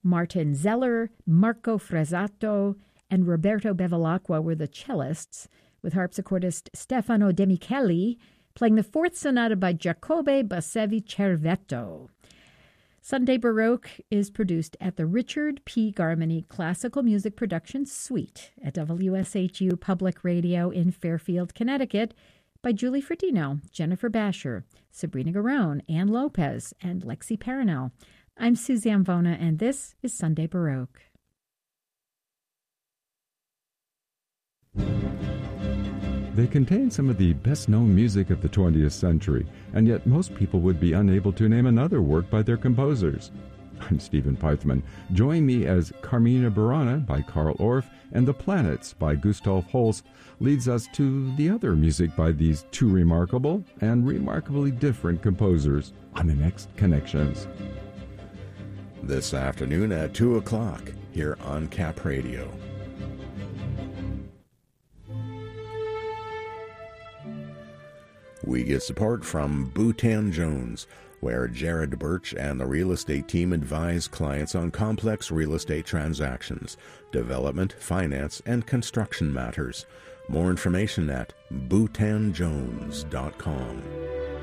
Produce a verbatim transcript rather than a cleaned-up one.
Martin Zeller, Marco Fresato, and Roberto Bevilacqua were the cellists, with harpsichordist Stefano De Micheli playing the fourth sonata by Giacobbe Bassevi Cervetto. Sunday Baroque is produced at the Richard P. Garmany Classical Music Production Suite at W S H U Public Radio in Fairfield, Connecticut, by Julie Fratino, Jennifer Basher, Sabrina Garone, Ann Lopez, and Lexi Paranel. I'm Suzanne Vona, and this is Sunday Baroque. They contain some of the best-known music of the twentieth century, and yet most people would be unable to name another work by their composers. I'm Stephen Pythman. Join me as Carmina Burana by Carl Orff and The Planets by Gustav Holst leads us to the other music by these two remarkable and remarkably different composers on the next Connections. This afternoon at two o'clock here on Cap Radio. We get support from Boutan Jones, where Jared Birch and the real estate team advise clients on complex real estate transactions, development, finance, and construction matters. More information at boutan jones dot com.